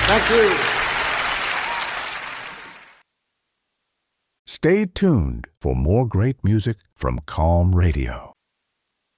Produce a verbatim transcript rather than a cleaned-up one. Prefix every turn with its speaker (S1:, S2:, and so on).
S1: Thank you.
S2: Stay tuned for more great music from Calm Radio.